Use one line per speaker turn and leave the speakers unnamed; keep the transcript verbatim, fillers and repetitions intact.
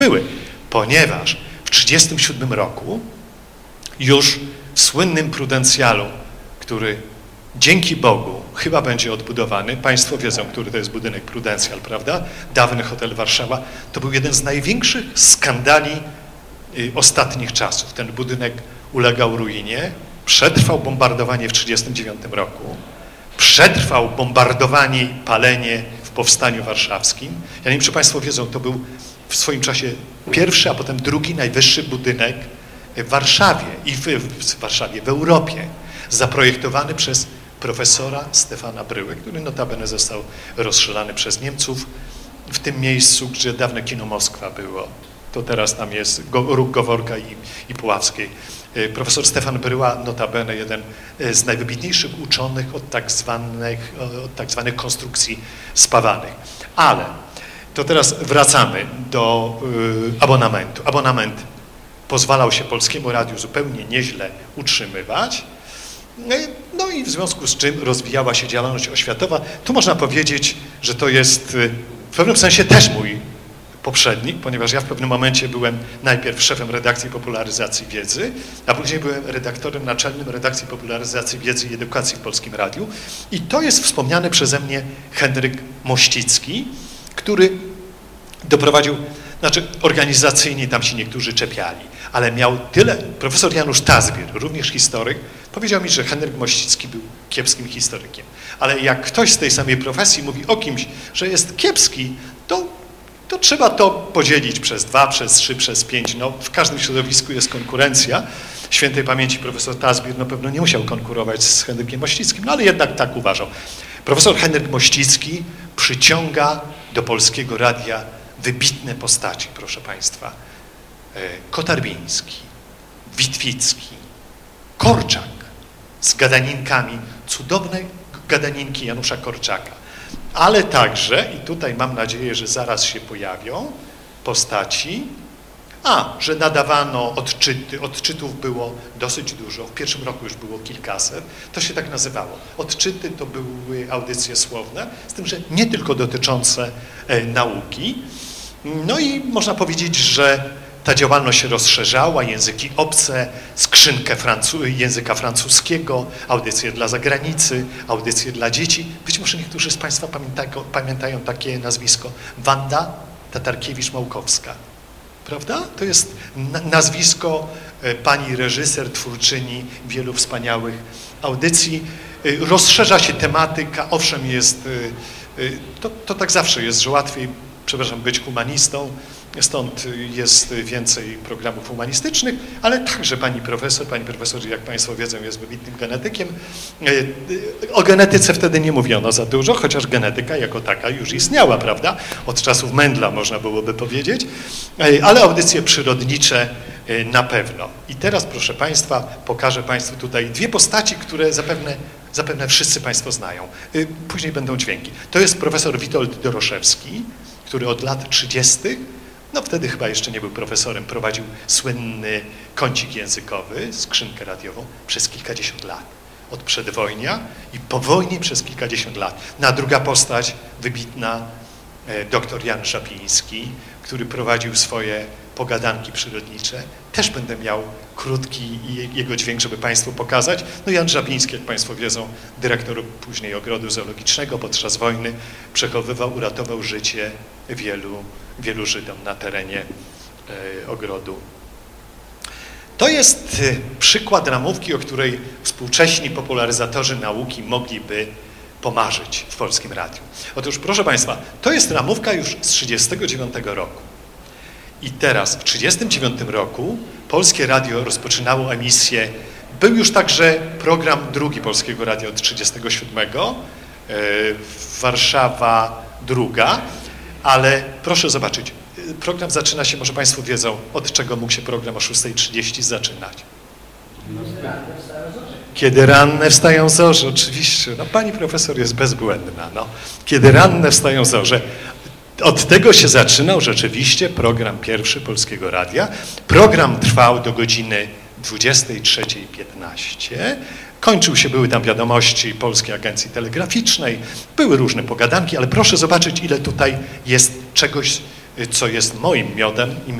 były, ponieważ w tysiąc dziewięćset trzydziestym siódmym roku już w słynnym Prudencjalu, który dzięki Bogu chyba będzie odbudowany, Państwo wiedzą, który to jest budynek Prudencjal, prawda? Dawny hotel Warszawa, to był jeden z największych skandali y, ostatnich czasów. Ten budynek ulegał ruinie, przetrwał bombardowanie w tysiąc dziewięćset trzydziestym dziewiątym roku, przetrwał bombardowanie i palenie w Powstaniu Warszawskim. Ja nie wiem, czy Państwo wiedzą, to był w swoim czasie pierwszy, a potem drugi najwyższy budynek w Warszawie i w, w Warszawie, w Europie, zaprojektowany przez profesora Stefana Bryłę, który notabene został rozstrzelany przez Niemców w tym miejscu, gdzie dawne kino Moskwa było. To teraz tam jest róg Goworka i, i Puławskiej. Profesor Stefan Bryła, notabene jeden z najwybitniejszych uczonych od tak zwanych, od tak zwanych konstrukcji spawanych. Ale to teraz wracamy do y, abonamentu. Abonament pozwalał się Polskiemu Radiu zupełnie nieźle utrzymywać. No i w związku z czym rozwijała się działalność oświatowa. Tu można powiedzieć, że to jest w pewnym sensie też mój poprzednik, ponieważ ja w pewnym momencie byłem najpierw szefem redakcji popularyzacji wiedzy, a później byłem redaktorem naczelnym redakcji popularyzacji wiedzy i edukacji w Polskim Radiu. I to jest wspomniany przeze mnie Henryk Mościcki, który doprowadził, znaczy organizacyjnie tam się niektórzy czepiali, ale miał tyle, profesor Janusz Tazbir, również historyk, powiedział mi, że Henryk Mościcki był kiepskim historykiem. Ale jak ktoś z tej samej profesji mówi o kimś, że jest kiepski, to, to trzeba to podzielić przez dwa, przez trzy, przez pięć. No, w każdym środowisku jest konkurencja. Świętej pamięci profesor Tazbir na pewno nie musiał konkurować z Henrykiem Mościckim, no ale jednak tak uważał. Profesor Henryk Mościcki przyciąga do Polskiego Radia wybitne postaci, proszę Państwa. Kotarbiński, Witwicki, Korczak z gadaninkami, cudowne gadaninki Janusza Korczaka, ale także, i tutaj mam nadzieję, że zaraz się pojawią, postaci, a, że nadawano odczyty, odczytów było dosyć dużo, w pierwszym roku już było kilkaset, to się tak nazywało. Odczyty to były audycje słowne, z tym, że nie tylko dotyczące e, nauki. No i można powiedzieć, że ta działalność się rozszerzała, języki obce, skrzynkę francu języka francuskiego, audycje dla zagranicy, audycje dla dzieci. Być może niektórzy z Państwa pamiętają, pamiętają takie nazwisko Wanda Tatarkiewicz-Małkowska. Prawda? To jest nazwisko pani reżyser, twórczyni wielu wspaniałych audycji. Rozszerza się tematyka, owszem jest, to, to tak zawsze jest, że łatwiej, przepraszam, być humanistą, stąd jest więcej programów humanistycznych, ale także pani profesor, pani profesor, jak Państwo wiedzą, jest wybitnym genetykiem. O genetyce wtedy nie mówiono za dużo, chociaż genetyka jako taka już istniała, prawda? Od czasów Mendla można byłoby powiedzieć, ale audycje przyrodnicze na pewno. I teraz, proszę Państwa, pokażę Państwu tutaj dwie postaci, które zapewne, zapewne wszyscy Państwo znają. Później będą dźwięki. To jest profesor Witold Doroszewski, który od lat trzydziestych, no wtedy chyba jeszcze nie był profesorem, prowadził słynny kącik językowy, skrzynkę radiową przez kilkadziesiąt lat. Od przedwojnia i po wojnie przez kilkadziesiąt lat. Na druga postać, wybitna, doktor Jan Żapiński, który prowadził swoje pogadanki przyrodnicze. Też będę miał krótki jego dźwięk, żeby Państwu pokazać. No Jan Żapiński, jak Państwo wiedzą, dyrektor później Ogrodu Zoologicznego podczas wojny, przechowywał, uratował życie wielu, wielu Żydom na terenie e, ogrodu. To jest przykład ramówki, o której współcześni popularyzatorzy nauki mogliby pomarzyć w Polskim Radiu. Otóż, proszę Państwa, to jest ramówka już z tysiąc dziewięćset trzydziestego dziewiątego roku. I teraz w tysiąc dziewięćset trzydziestym dziewiątym roku Polskie Radio rozpoczynało emisję, był już także program drugi Polskiego Radia od tysiąc dziewięćset trzydziestego siódmego, yy, Warszawa druga, ale proszę zobaczyć, program zaczyna się, może Państwo wiedzą, od czego mógł się program o szóstej trzydzieści zaczynać. Kiedy ranne wstają zorze, oczywiście, no pani profesor jest bezbłędna, no. Kiedy ranne wstają zorze. Od tego się zaczynał rzeczywiście program pierwszy Polskiego Radia. Program trwał do godziny dwudziestej trzeciej piętnaście. Kończył się, były tam wiadomości Polskiej Agencji Telegraficznej, były różne pogadanki, ale proszę zobaczyć, ile tutaj jest czegoś co jest moim miodem i